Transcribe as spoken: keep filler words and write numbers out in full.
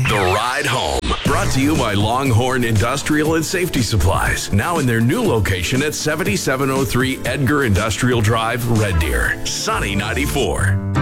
The Ride Home. Brought to you by Longhorn Industrial and Safety Supplies. Now in their new location at seventy-seven oh three Edgar Industrial Drive, Red Deer. Sunny ninety-four.